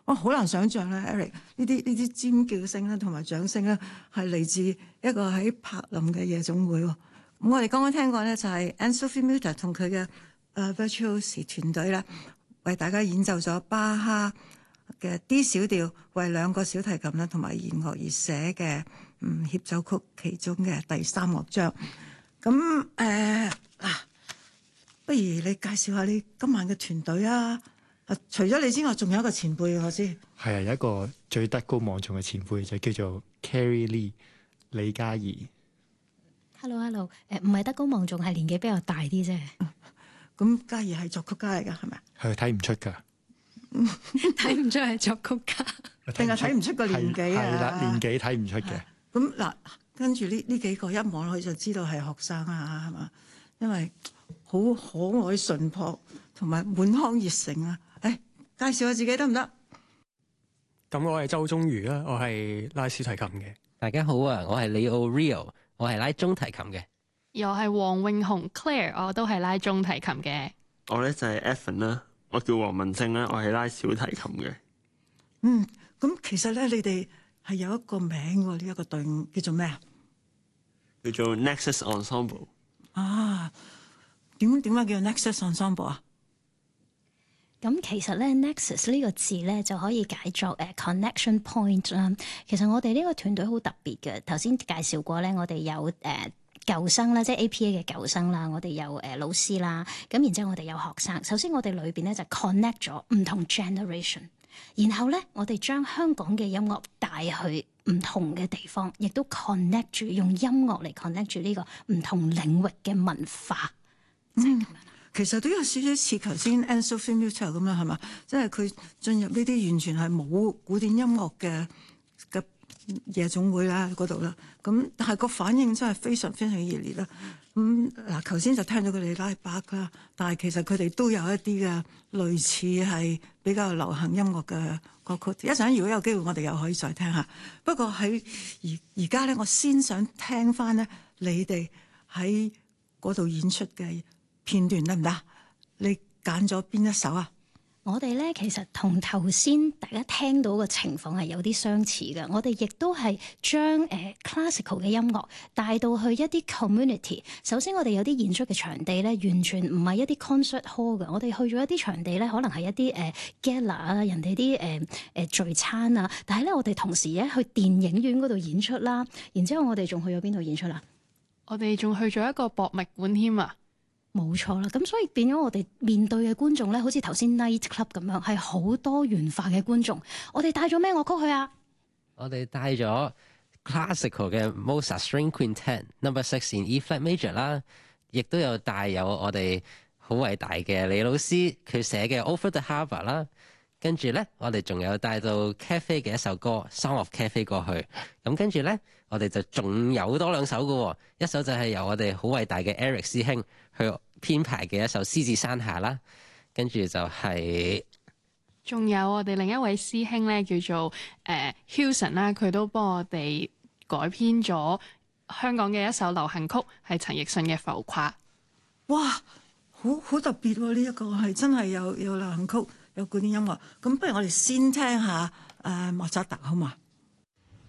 我好難想像咧 ，Eric 呢啲尖叫聲咧，同埋掌聲咧，係嚟自一個喺柏林嘅夜總會喎。咁我哋剛剛聽過咧，就係 Anne-Sophie Mutter 同佢嘅Virtuosi 團隊咧，為大家演奏咗巴哈嘅 D 小調為2個小提琴啦同埋弦樂而寫嘅協奏曲其中嘅第3樂章。咁不如你介紹下你今晚嘅團隊啊！除咗你之外，仲有一個前輩我知。 係啊，有一個最德高望重嘅前輩就叫做 Carrie Lee 李嘉怡。 Hello， 唔係德高望重，係年紀比較大啲啫。 咁嘉怡係作曲家嚟㗎，係咪？ 係睇唔出㗎， 睇唔出係作曲家， 定係睇唔出個年紀啊？ 係啦，年紀睇唔出嘅。 咁嗱，跟住呢幾個一望落去就知道係學生啊，係嘛？因為好可愛、純樸同埋滿腔熱誠啊！介紹下自己得唔得？ 咁我係周宗瑜啦，我係拉小提琴嘅。 大家好啊，我係李奧 Rio， 我係拉中提琴嘅。 又係黃永紅 Claire， 我都係拉中提琴嘅。 我咧就係 Evan 啦，我叫黃文正啦，我係拉小提琴嘅。 咁其實咧，你哋係有一個名喎，呢一個隊伍叫做咩啊？ 叫做 Nexus Ensemble。 啊，點解叫 Nexus Ensemble 啊？ 咁其實咧 Nexus 呢個字咧就可以解作connection point 啦。其實我哋呢個團隊好特別嘅，頭先介紹過咧，我哋有舊生啦，即係 APA 嘅舊生啦，我哋有老師啦，咁然之後我哋有學生。首先我哋裏邊咧就 connect 咗唔同 generation， 然後咧我哋將香港嘅音樂帶去唔同嘅地方，亦都 connect 住用音樂嚟 connect 住呢個唔同領域嘅文化，即係咁樣。 其實都有少少似頭先 Anne-Sophie Mutter 咁樣係嘛？即係佢進入呢啲完全係冇古典音樂嘅夜總會啦嗰度啦。咁但係個反應真係非常非常熱烈啦。嗱，頭先就聽到佢哋拉巴啦，但係其實佢哋都有一啲嘅類似係比較流行音樂嘅歌曲。一陣如果有機會，我哋又可以再聽下。不過喺而家咧，我先想聽翻咧你哋喺嗰度演出嘅片段得唔得？你揀咗邊一首啊？ 我哋咧其實同頭先大家聽到嘅情況係有啲相似嘅。我哋亦都係將classical 嘅音樂帶到去一啲 community。首先我哋有啲演出嘅場地咧，完全唔係一啲 concert hall 嘅。我哋去咗一啲場地咧，可能係一啲gala 啊，人哋啲聚餐啊。但係咧，我哋同時咧去電影院嗰度演出啦。然之後我哋仲去咗邊度演出啦？ 我哋仲去咗一個博物館添啊！ 冇錯啦，咁所以變咗我哋面對嘅觀眾咧，好似頭先 Night Club 咁樣，係好多元化嘅觀眾。我哋帶咗咩樂曲去啊？ 我哋帶咗 classical 嘅 Mozart String Quintet No. 6 in E flat major 啦，亦都有帶有我哋好偉大嘅李老師佢寫嘅 Over the Harbour 啦。跟住咧，我哋仲有帶到 Cafe 嘅一首歌 Song of Cafe 過去。咁跟住咧，我哋就仲有多2首嘅，一首就係由我哋好偉大嘅 Eric 師兄去編排嘅一首《獅子山下》啦，跟住就係仲有我哋另一位師兄咧，叫做Hilson 啦，佢都幫我哋改編咗香港嘅一首流行曲，係陳奕迅嘅《浮誇》。 哇，好特別喎！呢一個係真係有流行曲，有古典音樂。咁不如我哋先聽下莫扎特好嘛？